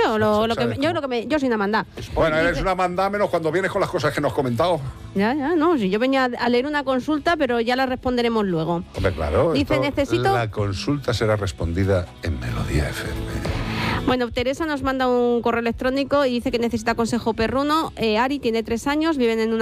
Yo soy una mandá. Bueno, eres una mandá menos cuando vienes con las cosas que nos has comentado. Ya, no, si yo venía a leer una consulta, pero ya la responderemos luego. Hombre, claro. Dice, necesito... La consulta será respondida en Melodía FM. Bueno, Teresa nos manda un correo electrónico y dice que necesita consejo perruno. Ari tiene 3 años, viven en una